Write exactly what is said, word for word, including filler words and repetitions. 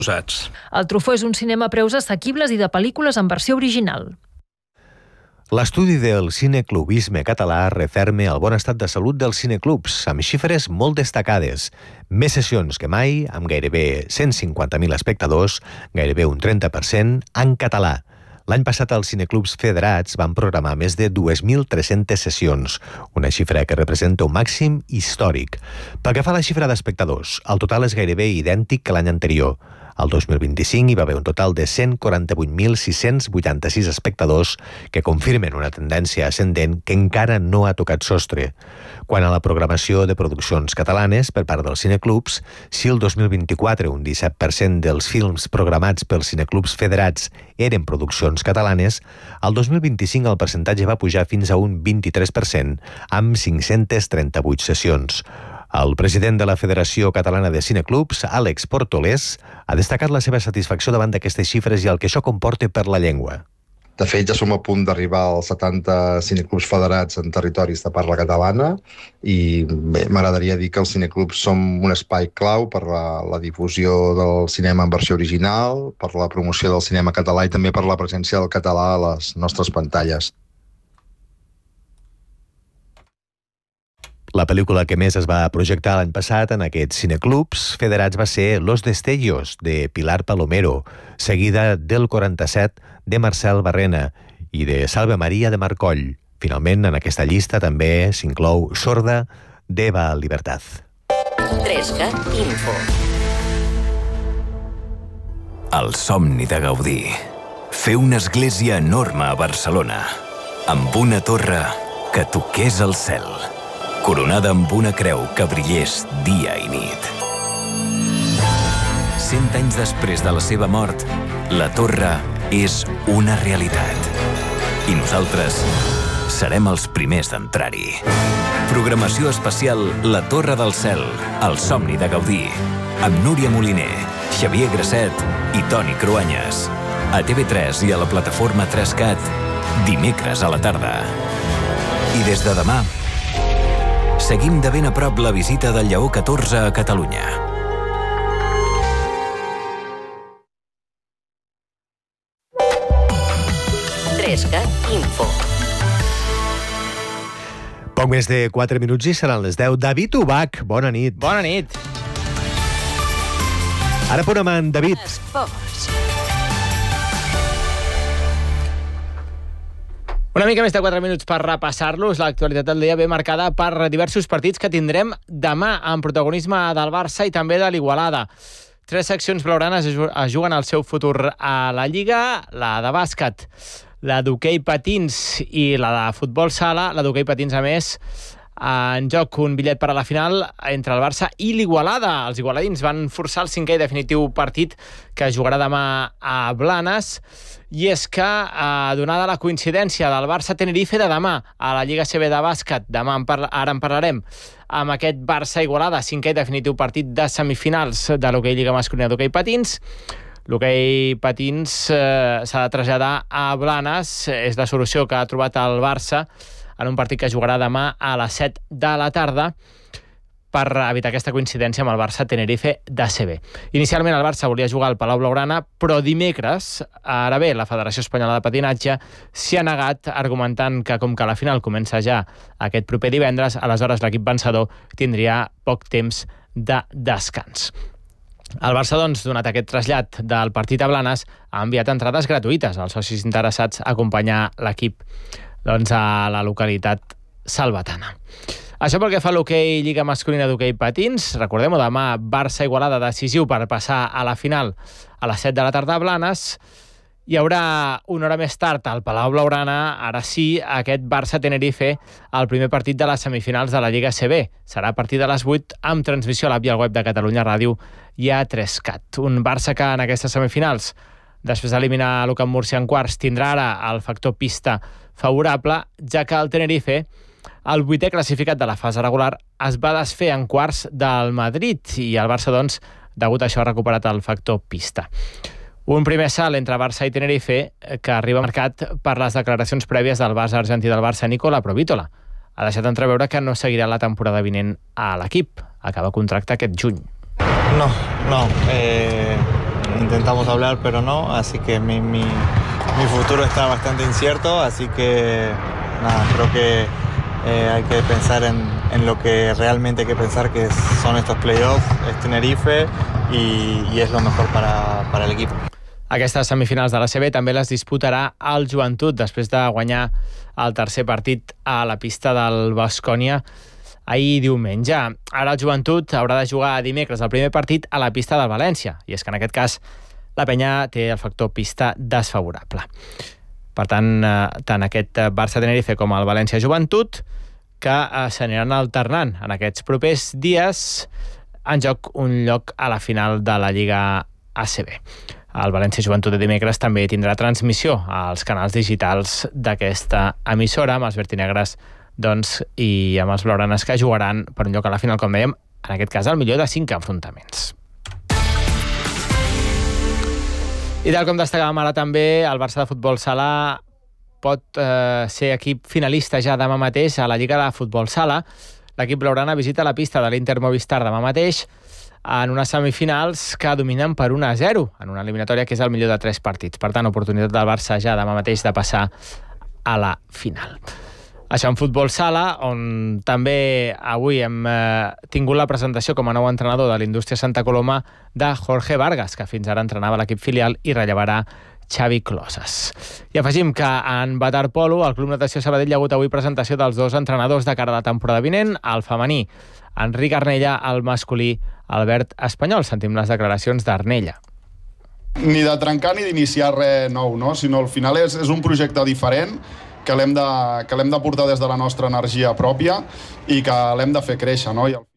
usats. El Trufó és un cinema a preus assequibles i de pel·lícules en versió original. L'estudi del cineclubisme català referma el bon estat de salut dels cineclubs, amb xifres molt destacades. Més sessions que mai, amb gairebé cent cinquanta mil espectadors, gairebé un trenta per cent, en català. L'any passat els cineclubs federats van programar més de dos mil tres-centes sessions, una xifra que representa un màxim històric. Pel que fa a la xifra d'espectadors, el total és gairebé idèntic que l'any anterior. El dos mil vint-i-cinc hi va haver un total de cent quaranta-vuit mil sis-cents vuitanta-sis espectadors que confirmen una tendència ascendent que encara no ha tocat sostre. Quant a la programació de produccions catalanes per part dels cineclubs, si el dos mil vint-i-quatre un disset per cent dels films programats pels cineclubs federats eren produccions catalanes, el dos mil vint-i-cinc el percentatge va pujar fins a un vint-i-tres per cent, amb cinc-centes trenta-vuit sessions. El president de la Federació Catalana de Cineclubs, Àlex Portolés, ha destacat la seva satisfacció davant d'aquestes xifres i el que això comporta per la llengua. De fet, ja som a punt d'arribar als setanta cineclubs federats en territoris de parla catalana i bé, m'agradaria dir que els cineclubs som un espai clau per la, la difusió del cinema en versió original, per la promoció del cinema català i també per la presència del català a les nostres pantalles. La pel·lícula que més es va projectar l'any passat en aquests cineclubs federats va ser Los Destellos, de Pilar Palomero, seguida del quaranta-set de Marcel Barrena i de Salve Maria de Marcoll. Finalment, en aquesta llista també s'inclou Sorda, d'Eva Libertad. tres G Info. El somni de Gaudí. Fer una església enorme a Barcelona, amb una torre que toqués el cel, coronada amb una creu que brillés dia i nit. Cent anys després de la seva mort, la torre és una realitat. I nosaltres serem els primers d'entrar-hi. Programació especial La Torre del Cel, el somni de Gaudí, amb Núria Moliner, Xavier Grasset i Toni Cruanyes. A T V tres i a la plataforma tres cat, dimecres a la tarda. I des de demà, seguim de ben a prop la visita del Lleó catorze a Catalunya. tres G Info. Poc més de quatre minuts i seran les deu. David Ubach, bona nit. Bona nit. Ara posem en David. Esports. Una mica més de quatre minuts per repassar-los. L'actualitat del dia ve marcada per diversos partits que tindrem demà amb protagonisme del Barça i també de l'Igualada. Tres seccions blaugranes es juguen el seu futur a la Lliga, la de bàsquet, la d'hoquei patins i la de futbol sala. La d'hoquei patins, a més, en joc un bitllet per a la final entre el Barça i l'Igualada. Els igualadins van forçar el cinquè i definitiu partit que es jugarà demà a Blanes. I és que, eh, donada la coincidència del Barça-Tenerife de demà a la Lliga A C B de bàsquet, demà en parla, ara en parlarem, amb aquest Barça-Igualada, cinquè i definitiu partit de semifinals de l'hoquei Lliga Masculina d'hoquei patins, l'hoquei patins eh, s'ha de traslladar a Blanes. És la solució que ha trobat el Barça en un partit que es jugarà demà a les set de la tarda per evitar aquesta coincidència amb el Barça-Tenerife d'A C B. Inicialment el Barça volia jugar al Palau Blaugrana, però dimecres, ara bé, la Federació Espanyola de Patinatge s'hi ha negat, argumentant que com que la final comença ja aquest proper divendres, aleshores l'equip vencedor tindria poc temps de descans. El Barça, doncs, donat aquest trasllat del partit a Blanes, ha enviat entrades gratuïtes als socis interessats a acompanyar l'equip doncs, a la localitat salvatana. Això pel que fa a l'hoquei Lliga Masculina d'hoquei patins. Recordem-ho, demà Barça-Igualada decisiu per passar a la final a les set de la tarda a Blanes. Hi haurà una hora més tard al Palau Blaugrana, ara sí, aquest Barça-Tenerife, el primer partit de les semifinals de la Lliga A C B. Serà a partir de les vuit, amb transmissió a l'app i al web de Catalunya Ràdio i a tres cat. Un Barça que en aquestes semifinals, després d'eliminar l'U C A M Múrcia en quarts, tindrà ara el factor pista favorable, ja que el Tenerife, el vuitè classificat de la fase regular, es va desfer en quarts del Madrid i el Barça, doncs, degut a això, ha recuperat el factor pista. Un primer salt entre Barça i Tenerife que arriba marcat per les declaracions prèvies del base argentí del Barça, Nicola Provítola. Ha deixat entreveure que no seguirà la temporada vinent a l'equip. Acaba contracte aquest juny. No, no. Eh, intentamos hablar, pero no, así que mi, mi, mi futuro está bastante incierto, así que nada, creo que eh, hay que pensar en, en lo que realmente hay que pensar, que son estos playoffs, es Tenerife y, y es lo mejor para, para el equipo. Aquestes semifinals de l'A C B també les disputarà el Joventut després de guanyar el tercer partit a la pista del Baskonia ahir diumenge. Ara el Joventut haurà de jugar dimecres el primer partit a la pista del València, i és que en aquest cas la penya té el factor pista desfavorable. Per tant, tant aquest Barça-Tenerife com el València-Joventut que s'aniran alternant en aquests propers dies en joc un lloc a la final de la Lliga A C B. El València Joventut de dimecres també tindrà transmissió als canals digitals d'aquesta emissora, amb els vertinegres doncs, i amb els blaugranes que jugaran per un lloc a la final, com dèiem, en aquest cas el millor de cinc enfrontaments. I tal com destacàvem ara també, el Barça de Futbol Sala pot eh, ser equip finalista ja demà mateix a la Lliga de Futbol Sala. L'equip blaugrana visita la pista de l'Inter Movistar demà mateix en unes semifinals que dominen per un a zero, en una eliminatòria que és el millor de tres partits. Per tant, oportunitat del Barça ja demà mateix de passar a la final. Això en futbol sala, on també avui hem eh, tingut la presentació com a nou entrenador de l'Indústria Santa Coloma de Jorge Vargas, que fins ara entrenava l'equip filial i rellevarà Xavi Closes. I afegim que en waterpolo, al Club Natació Sabadell, hi ha hagut avui presentació dels dos entrenadors de cara a la temporada vinent, el femení Enric Arnella, el masculí Albert Espanyol. Sentim les declaracions d'Arnella. Ni de trencar ni d'iniciar res nou, no? Sinó al final és, és un projecte diferent que l'hem de, que l'hem de portar des de la nostra energia pròpia i que l'hem de fer créixer, no? I